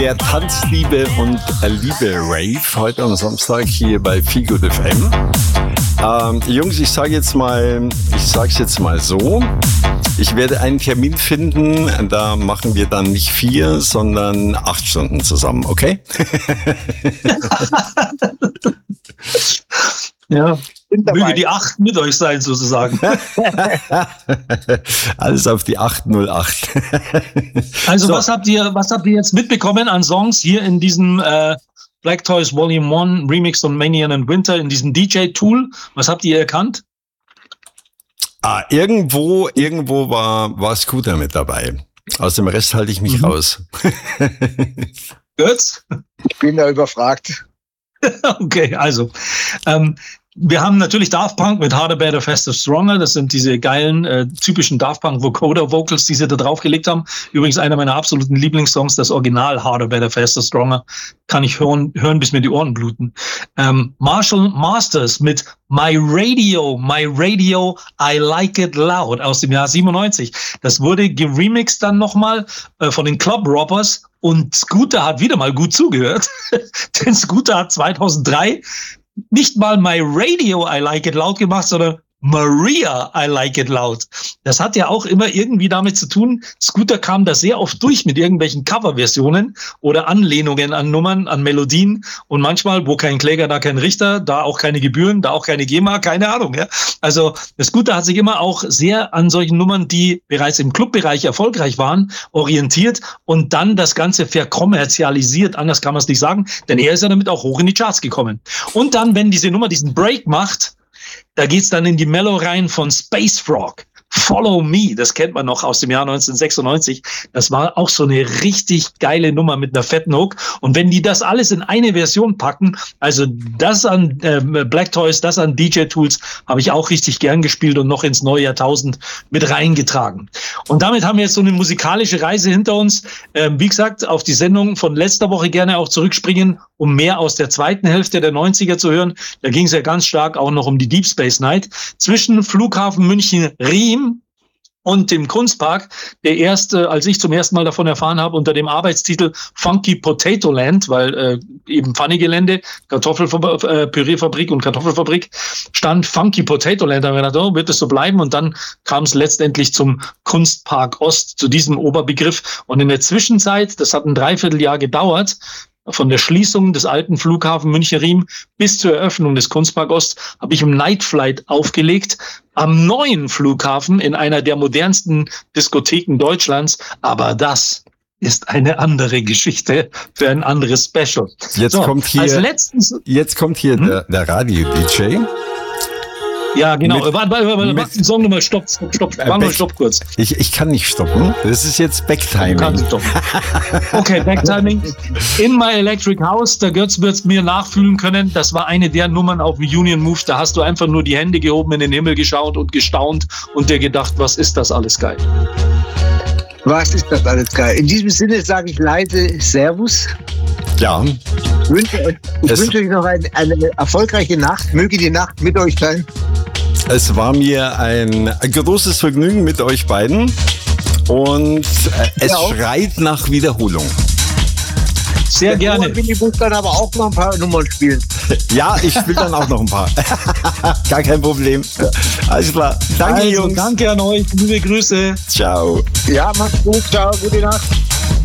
Der Tanzliebe und Liebe Rave heute am Samstag hier bei Feel Good FM. Jungs, ich sag's jetzt mal so. Ich werde einen Termin finden, da machen wir dann nicht 4, sondern 8 Stunden zusammen, okay? Ja, möge die 8 mit euch sein, sozusagen. Alles auf die 808. Also so. Was habt ihr jetzt mitbekommen an Songs hier in diesem Black Toys Volume 1 Remix von Manian and Winter, in diesem DJ-Tool? Was habt ihr erkannt? Irgendwo war Scooter mit dabei. Aus dem Rest halte ich mich raus. Götz? Ich bin da überfragt. Okay, also wir haben natürlich Daft Punk mit Harder, Better, Faster, Stronger. Das sind diese geilen, typischen Daft Punk Vocoder-Vocals, die sie da draufgelegt haben. Übrigens einer meiner absoluten Lieblingssongs, das Original Harder, Better, Faster, Stronger. Kann ich hören, bis mir die Ohren bluten. Marshall Masters mit My Radio, I Like It Loud aus dem Jahr 97. Das wurde geremixed dann nochmal von den Club Robbers und Scooter hat wieder mal gut zugehört. Denn Scooter hat 2003 nicht mal My Radio, I Like It Loud gemacht, sondern Maria, I Like It Loud. Das hat ja auch immer irgendwie damit zu tun, Scooter kam da sehr oft durch mit irgendwelchen Coverversionen oder Anlehnungen an Nummern, an Melodien und manchmal, wo kein Kläger, da kein Richter, da auch keine Gebühren, da auch keine GEMA, keine Ahnung. Ja? Also Scooter hat sich immer auch sehr an solchen Nummern, die bereits im Clubbereich erfolgreich waren, orientiert und dann das Ganze verkommerzialisiert, anders kann man es nicht sagen, denn er ist ja damit auch hoch in die Charts gekommen. Und dann, wenn diese Nummer diesen Break macht, da geht's dann in die Mellow rein von Space Frog. Follow Me, das kennt man noch aus dem Jahr 1996. Das war auch so eine richtig geile Nummer mit einer fetten Hook. Und wenn die das alles in eine Version packen, also das an Black Toys, das an DJ-Tools, habe ich auch richtig gern gespielt und noch ins neue Jahrtausend mit reingetragen. Und damit haben wir jetzt so eine musikalische Reise hinter uns. Wie gesagt, auf die Sendung von letzter Woche gerne auch zurückspringen, um mehr aus der zweiten Hälfte der 90er zu hören. Da ging es ja ganz stark auch noch um die Deep Space Night. Zwischen Flughafen München-Riem und dem Kunstpark, der erste, als ich zum ersten Mal davon erfahren habe, unter dem Arbeitstitel Funky Potato Land, weil eben Pfannegelände, Pürierfabrik und Kartoffelfabrik, stand Funky Potato Land. Da haben wir gedacht, oh, wird es so bleiben? Und dann kam es letztendlich zum Kunstpark Ost, zu diesem Oberbegriff. Und in der Zwischenzeit, das hat ein Dreivierteljahr gedauert, von der Schließung des alten Flughafen München-Riem bis zur Eröffnung des Kunstpark Ost habe ich im Night Flight aufgelegt, am neuen Flughafen in einer der modernsten Diskotheken Deutschlands. Aber das ist eine andere Geschichte für ein anderes Special. Jetzt kommt hier der Radio-DJ. Ja, genau. Warte, mach den Song nochmal, stopp. Mach mal Stopp kurz. Ich kann nicht stoppen. Das ist jetzt Backtiming. Du kannst stoppen. Okay, Backtiming. In My Electric House, der Götz wird's mir nachfühlen können. Das war eine der Nummern auf dem Union Move. Da hast du einfach nur die Hände gehoben, in den Himmel geschaut und gestaunt und dir gedacht, was ist das alles geil? Was ist das alles geil? In diesem Sinne sage ich leise Servus. Ja. Ich wünsche euch noch eine erfolgreiche Nacht. Möge die Nacht mit euch sein. Es war mir ein großes Vergnügen mit euch beiden und es schreit nach Wiederholung. Sehr gerne. Ich muss dann aber auch noch ein paar Nummern spielen. Ja, ich spiele dann auch noch ein paar. Gar kein Problem. Alles klar. Danke, Jungs. Danke an euch. Liebe Grüße. Ciao. Ja, macht's gut. Ciao. Gute Nacht.